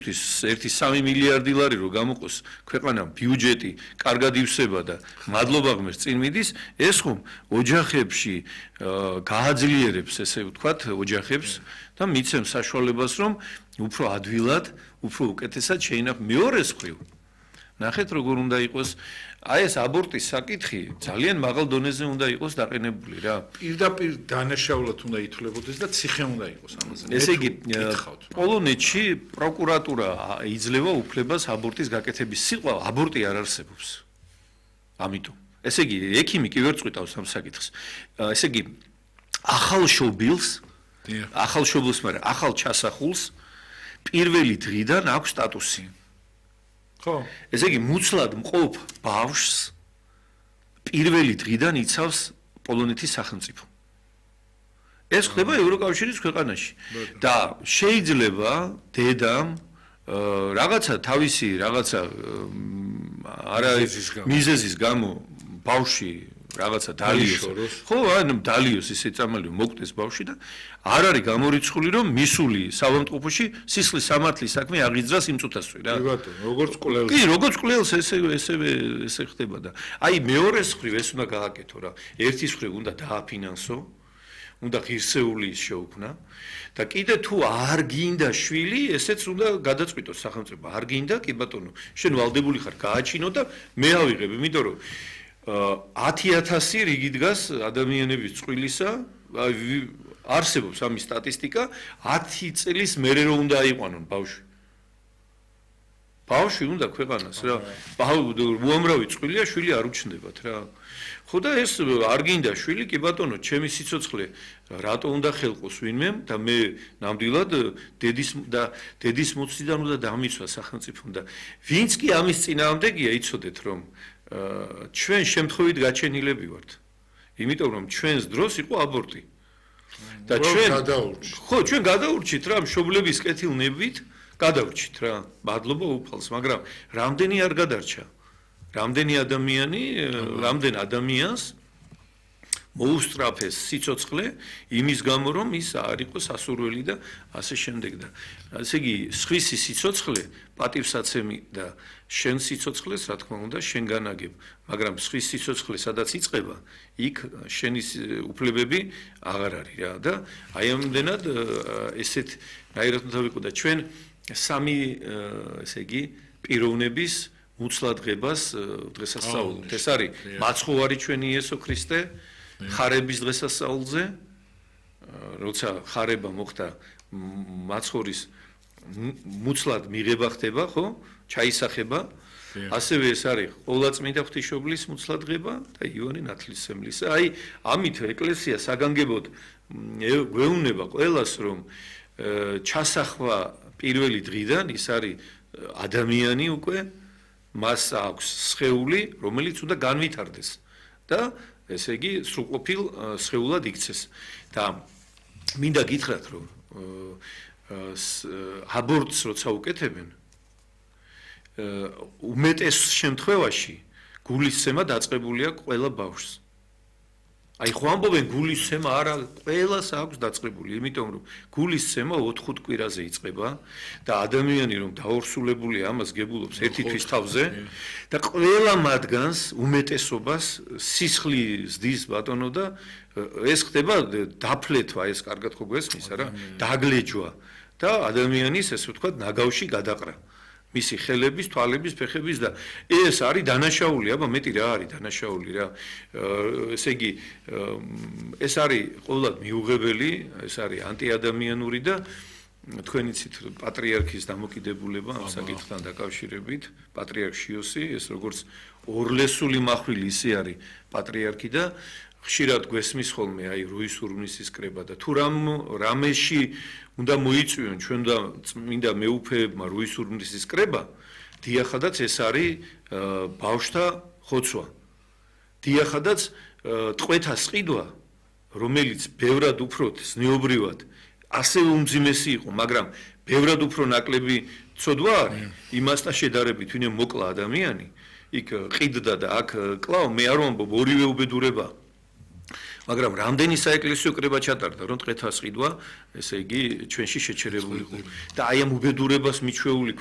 1-3 მილიარდი ლარი რო გამოყოს ქვეყანამ ბიუჯეტი კარგად ივსება და მადლობა ღმერთს წინ მიდის ეს ხომ ოჯახებში გააძლიერებს ესე ვთქვათ ოჯახებს და მიცემს საშუალებას რომ უფრო ადვილად უფრო უკეთესად შეინახო მეორეს მხრივ ნახეთ როგორ უნდა იყოს აი ეს აბორტის საკითხი ძალიან მაღალ დონეზე უნდა იყოს დაყენებული რა პირდაპირ დანაშაულად უნდა ითვლებოდეს და ციხე უნდა იყოს ამაზე ესე იგი პოლონეთში პროკურატურა იძლევა უფლებას აბორტის გაკეთების სიტყვა აბორტი არ არსებობს ამიტომ ესე იგი ექიმი კი ვერ წვიტავს ამ საკითხს ესე იგი ახალშობილს მაგრამ ახალ ჩასახულს პირველი დღიდან აქვს სტატუსი ხო ესე იგი მუცლად მყოფ ბავშვს პირველი დღიდან იცავს პოლონეთის სახელმწიფო ეს ხდება ევროკავშირის ქვეყანაში და შეიძლება დედამ რაღაცა თავისი რაღაცა არა მიზეზის გამო ბავშვი რაღაცა დალიოს ხო ანუ დალიოს ისე წამალი მოკტეს ბავშვი და არ არის გამორიცხული რომ მისული საავადმყოფოში სისხლის სამართლის საქმე აღიძრას იმ წუთასვე რა კი ბატონო როგორც კვლელს კი როგორც კვლელს ესე ხდება და აი მეორეს მხრივ ეს უნდა გააკეთო რა ერთის მხრივ უნდა დააფინანსო უნდა ღირსეული ის შეუქმნა და კიდე თუ არ გინდა შვილი ესეც უნდა გადაწყვიტოს სახელმწიფო არ გინდა კი ბატონო შენ ვალდებული ხარ გააჩინო და მე ავიღებ იმიტომ რომ 10,000 რიგი დგას ადამიანების წვილისა არსებობს ამის სტატისტიკა 10 წლის მერე რომ უნდა აიყვანონ ბავშვი უნდა ქვეყანას რა უამრავი წვილია შვილი არ უჩნდებათ რა ხო და ეს არ გინდა შვილი კი ბატონო ჩემი სიცოცხლე რატო უნდა ხელყოს ვინმე და მე ნამდვილად დედის მოციდან უნდა დამიცვა სახელმწიფომ და ვინც კი ამის წინააღმდეგია იცოდეთ რომ ჩვენ შემთხვევით გაჩენილები ვართ იმიტომ რომ ჩვენს დროს იყო აბორტი და ჩვენ გადაურჩით რა მშობლების კეთილნებით გადავრჩით რა მადლობა უფალს მაგრამ რამდენი არ გადარჩა რამდენ ადამიანს მოუსწრაფეს სიცოცხლე იმის გამო რომ ის არ იყო სასურველი და ასე შემდეგ და ასე იგი სხვისი სიცოცხლე პატივსაცემი და შენ სიცოცხლეს რა თქმა უნდა შენ განაგებ მაგრამ სხვის სიცოცხლე სადაც იწყება იქ შენის უფლებები აღარ არის რა და აი ამდენად ესეთ რაირად უნდა ვიყო და ჩვენ სამი ესე იგი პიროვნების მუცლადღებას დღესასწაულობთ ეს არის მაცხოვარი ჩვენი იესო ქრისტე ხარების დღესასწაულზე როცა ხარება მოხდა მაცხოვრის მუცლად მიღება ხდება ხო ჩაისახება ასევე ეს არის ყოვლადწმინდა ღვთისმშობლის მუცლადღება და ივანე ნათლისმცემლისა აი ამით ეკლესია საგანგებოდ გვეუბნება ყველას რომ ჩასახვა პირველი დღიდან ის არის ადამიანი უკვე მას აქვს სხეული რომელიც უნდა განვითარდეს და ესე იგი სრულყოფილ სხეულად იქცეს და მინდა გითხრათ რომ აბორტს როცა უკეთებენ უმეტეს შემთხვევაში გულისცემა დაწყებული აქვს ყველა ბავშვს აი ხო ამბობენ გულისცემა არა ყველას აქვს დაწყებული იმიტომ რომ გულისცემა 4-5 კვირაზე იწყება და ადამიანი რომ დაორსულებულია ამას გებულობს ერთი თვის თავზე და ყველა მათგანს უმეტესობას სისხლი ზდის ბატონო და ეს ხდება დაფლეთვა ეს კარგად ხო გვესმის არა დაგლეჯვა და ადამიანის ესე ვთქვათ ნაგავში გადაყრა მისი ხელების, თვალების, ფეხების და ეს არის დანაშაული, აბა მეტი რა არის დანაშაული რა. ესე იგი ეს არის ყოველად მიუღებელი, ეს არის ანტიადამიანური და თქვენ იცით პატრიარქის დამოკიდებულება ამ საკითხთან დაკავშირებით, პატრიარქ შიოსი, ეს როგორც ორლესული მახვილი ისე არის პატრიარქი და ხშირად გვესმის ხოლმე აი რუის ურმნისის კრება და თუ რამეში უნდა მოიწვიონ ჩვენ და წმინდა მეუფეებმა რუის ურმნისის კრება დიახადაც ეს არის ბავშვთა ხოცვა დიახადაც ტყვეთა სყიდვა რომელიც ბევრად უფრო ზნეობრივად ასევე უმძიმესი იყო მაგრამ ბევრად უფრო ნაკლები ცოდვა არის იმასთან შედარებით ვინმე მოკლა ადამიანი იქ ყიდდა და აქ კლავ მე არ ვამბობ ორივე უბედურება მაგრამ რამდენი საეკლესიო კრება ჩატარდა, რომ ტყეთას ყიდვა, ესე იგი ჩვენში შეჩერებულიყო. და აი ამ უბედურებას მიჩვეული